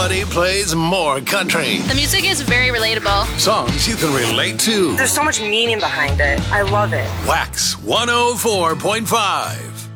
nobody plays more country. The music is very relatable. Songs you can relate to. There's so much meaning behind it. I love it. Wax 104.5.